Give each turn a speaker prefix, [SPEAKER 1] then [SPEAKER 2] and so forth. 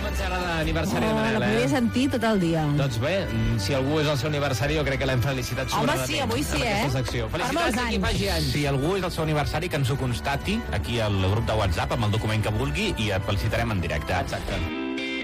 [SPEAKER 1] ens agrada l'aniversari de Manel,
[SPEAKER 2] la podria sentir tot el dia.
[SPEAKER 1] Doncs bé, si algú és el seu aniversari, jo crec que l'hem felicitat sobradament.
[SPEAKER 2] Home, sí, avui sí,
[SPEAKER 1] en aquesta secció. Felicitats a qui faci anys.
[SPEAKER 3] Si algú és el seu aniversari, que ens ho constati aquí al grup de WhatsApp amb el document que vulgui i et felicitarem en directe.
[SPEAKER 1] Exacte.